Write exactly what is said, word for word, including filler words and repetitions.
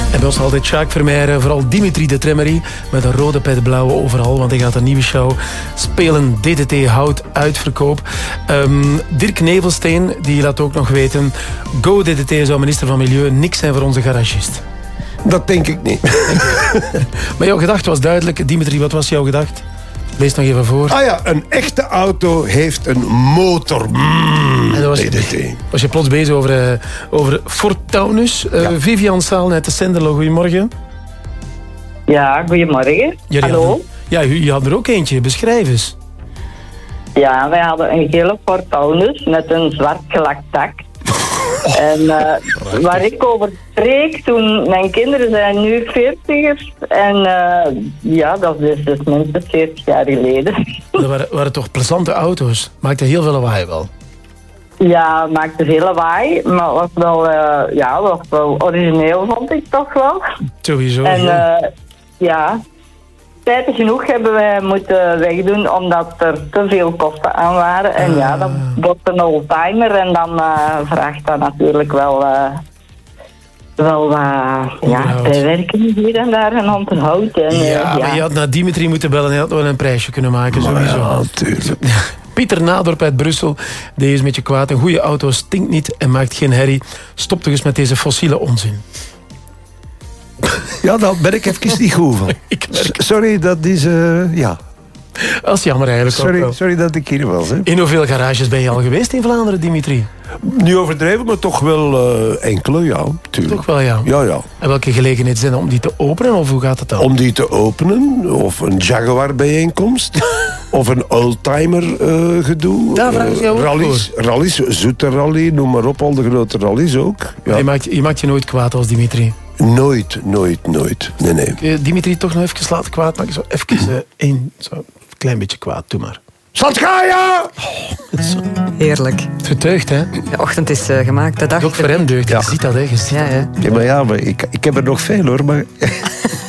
En bij ons altijd Sjaak Vermeijeren, vooral Dimitri de Tremmery met een rode pet blauwe overal, want hij gaat een nieuwe show spelen. D D T houdt uitverkoop. Um, Dirk Nevelsteen die laat ook nog weten, Go D D T zou minister van Milieu niks zijn voor onze garagist. Dat denk ik niet. Maar jouw gedachte was duidelijk. Dimitri, wat was jouw gedachte? Lees nog even voor. Ah ja, een echte auto heeft een motor. Mm, en dan was, D D T. je, was je plots bezig over, uh, over Ford Taunus. Uh, ja. Vivian Staal uit de Senderlo, goedemorgen. Ja, goedemorgen. Ja, Hallo. Hadden, ja, je had er ook eentje. Beschrijf eens. Ja, wij hadden een gele Ford Taunus met een zwart gelakt dak. Oh, en uh, waar ik over spreek, toen mijn kinderen zijn nu veertigers en uh, ja, dat is dus minstens veertig jaar geleden. Dat waren, waren toch plezante auto's? Maakte heel veel lawaai wel. Ja, maakte veel lawaai, maar was wel, uh, ja, was wel origineel, vond ik toch wel. Sowieso. En ja, uh, ja, spijtig genoeg hebben wij moeten wegdoen omdat er te veel kosten aan waren. En uh. ja, dat wordt een oldtimer en dan uh, vraagt dat natuurlijk wel, uh, wel uh, ja, bijwerking hier en daar en onderhoud. En, uh, ja, ja, maar je had naar Dimitri moeten bellen en je had wel een prijsje kunnen maken, sowieso. Ja, natuurlijk. Pieter Nadorp uit Brussel, deze is met je kwaad. Een goede auto stinkt niet en maakt geen herrie. Stop toch eens met deze fossiele onzin. Ja, daar ben ik even niet goed van. Sorry, dat is... Uh, ja. Dat is jammer eigenlijk. Sorry, sorry dat ik hier was. Hè. In hoeveel garages ben je al geweest in Vlaanderen, Dimitri? Niet overdreven, maar toch wel uh, enkele, ja. Tuurlijk. Toch wel, ja. Ja, ja. En welke gelegenheden zijn er om die te openen, of hoe gaat het dan? Om die te openen, of een Jaguar-bijeenkomst, of een oldtimer uh, gedoe. Daar vraag ik jou uh, rallies, voor. Rallies, Zoete Rally, noem maar op, al de grote rallies ook. Ja. Je, maakt, je maakt je nooit kwaad als Dimitri? Nooit, nooit, nooit. Nee, nee. Uh, Dimitri, toch nog even laten kwaad maken? Zo even uh, één, zo een klein beetje kwaad, doe maar. Satgaya! Oh, heerlijk. Het verteugt, hè? De ochtend is uh, gemaakt, de dag... Ook voor hem deugd, ja. Je ziet dat, hè? Je ziet ja, dat. ja. Ja, maar ja, maar ik, ik heb er nog veel, hoor, maar...